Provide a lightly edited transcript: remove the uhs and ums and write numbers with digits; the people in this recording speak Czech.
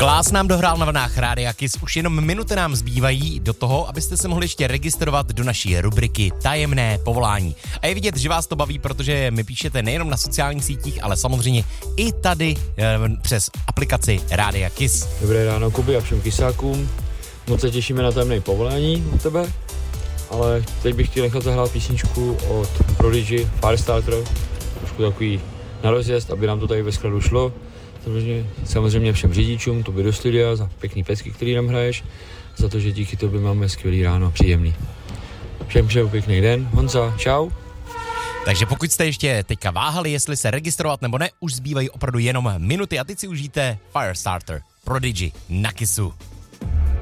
Klás nám dohrál na vlnách Rádia Kiss, už jenom minuty nám zbývají do toho, abyste se mohli ještě registrovat do naší rubriky Tajemné povolání. A je vidět, že vás to baví, protože mi píšete nejenom na sociálních sítích, ale samozřejmě i tady přes aplikaci Rádia Kiss. Dobré ráno, Kuby, a všem kysákům. Moc se těšíme na tajemné povolání od tebe, ale teď bych chtěl nechat zahrát písničku od Prodigy, Firestarter, trošku takový na rozjezd, aby nám to tady ve skladu šlo. Samozřejmě všem řidičům, tobě do studia, za pěkný pecky, který nám hraješ, za to, že díky tobě máme skvělý ráno, příjemný. Všem přeju pěkný den, Honza, čau. Takže pokud jste ještě teďka váhali, jestli se registrovat nebo ne, už zbývají opravdu jenom minuty a teď si užijte Firestarter, Prodigy na Kissu.